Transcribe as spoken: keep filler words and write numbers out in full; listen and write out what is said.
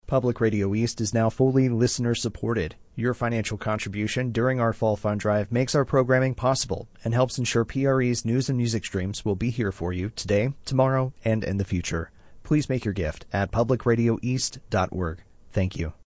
Public Radio East is now fully listener-supported. Your financial contribution during our Fall Fund Drive makes our programming possible and helps ensure P R E's news and music streams will be here for you today, tomorrow, and in the future. Please make your gift at public radio east dot org. Thank you.